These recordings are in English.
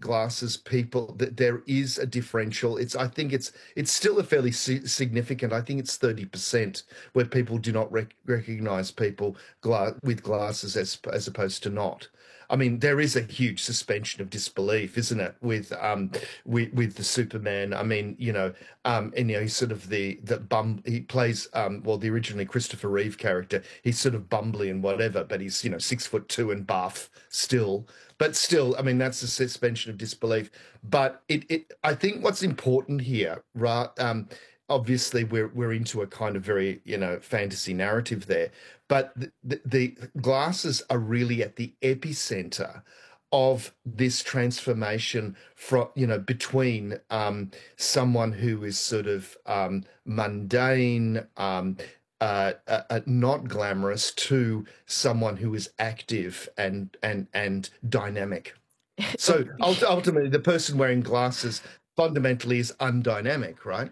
glasses people, that there is a differential. I think it's still a fairly significant. I think it's 30% where people do not recognize people with glasses as opposed to not. I mean, there is a huge suspension of disbelief, isn't it, with the Superman? I mean, and he's sort of the bum. He plays the originally Christopher Reeve character. He's sort of bumbly and whatever, but he's 6'2" and buff still. But still, I mean, that's a suspension of disbelief. But I think what's important here, right? Obviously, we're into a kind of very fantasy narrative there, but the glasses are really at the epicenter of this transformation from between someone who is sort of mundane, not glamorous, to someone who is active and dynamic. So ultimately, the person wearing glasses fundamentally is undynamic, right?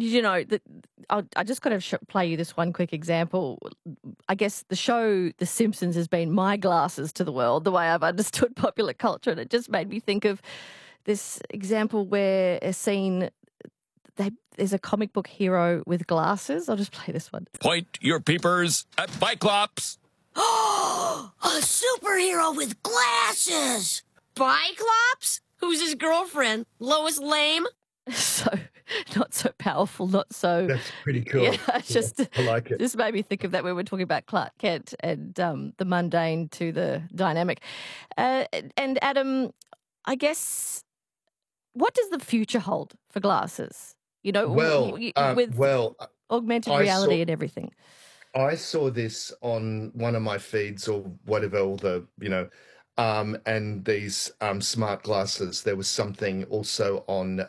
I just got to play you this one quick example. I guess the show The Simpsons has been my glasses to the world, the way I've understood popular culture, and it just made me think of this example where a scene, there's a comic book hero with glasses. I'll just play this one. Point your peepers at Biclops. Oh, a superhero with glasses! Biclops? Who's his girlfriend? Lois Lame? So, not so powerful, not so... That's pretty cool. Yeah, I like it. Just made me think of that when we're talking about Clark Kent and the mundane to the dynamic. And Adam, I guess, what does the future hold for glasses? With augmented reality and everything. I saw this on one of my feeds or whatever, all the, and these smart glasses. There was something also on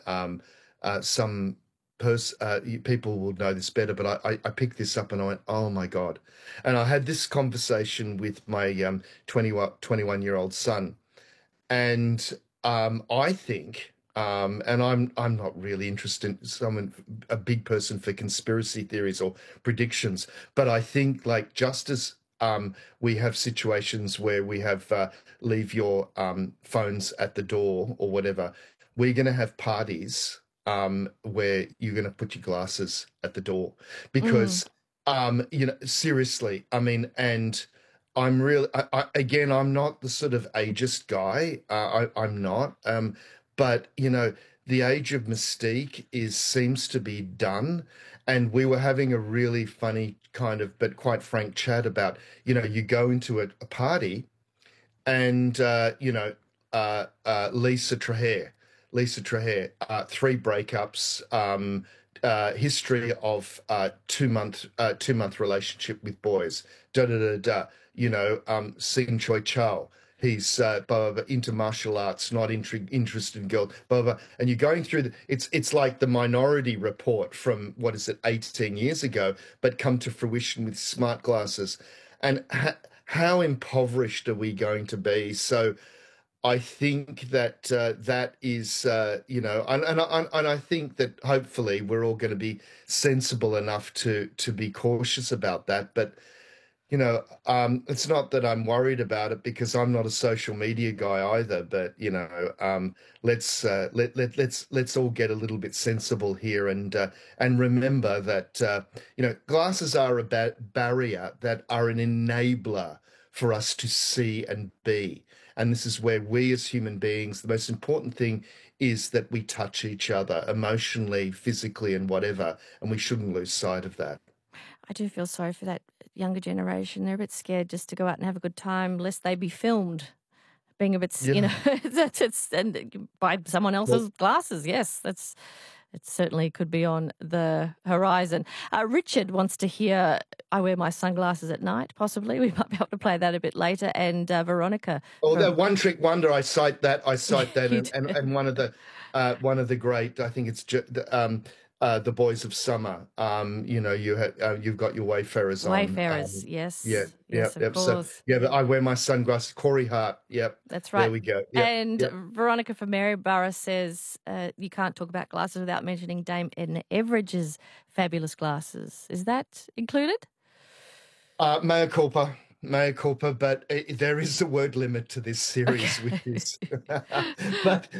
people will know this better, but I picked this up and I went, oh my God. And I had this conversation with my 21-year-old son. And I think, and I'm not really interested in a big person for conspiracy theories or predictions, but I think just as we have situations where we have leave your phones at the door or whatever, we're going to have parties where you're going to put your glasses at the door because, seriously, I mean, and I'm really, again, I'm not the sort of ageist guy. I'm not. But, the age of mystique seems to be done. And we were having a really funny kind of, but quite frank chat about, you go into a party and, Lisa Traher, 3 breakups, history of 2-month relationship with boys, Sing Choi Chow. He's into martial arts, not interested in girls, blah, blah. And you're going through it's like the Minority Report from, 18 years ago, but come to fruition with smart glasses. And how impoverished are we going to be? So I think that that is, and I think that hopefully we're all going to be sensible enough to be cautious about that. But it's not that I'm worried about it because I'm not a social media guy either. But let's all get a little bit sensible here and remember that glasses are a barrier that are an enabler for us to see and be. And this is where we as human beings, the most important thing is that we touch each other emotionally, physically, and whatever, and we shouldn't lose sight of that. I do feel sorry for that younger generation. They're a bit scared just to go out and have a good time, lest they be filmed being a bit, and by someone else's glasses. Yes, it certainly could be on the horizon. Richard wants to hear I Wear My Sunglasses at Night, possibly. We might be able to play that a bit later. And Veronica. Oh, the One Trick Wonder, I cite that. and one of the great, I think it's the Boys of Summer. You've got your Wayfarers on. Wayfarers, yes. Yeah, yes, of course. So, but I Wear My Sunglasses. Corey Hart, yep. That's right. There we go. Yep, and Veronica from Maryborough says you can't talk about glasses without mentioning Dame Edna Everidge's fabulous glasses. Is that included? Mea culpa, but there is a word limit to this series with this.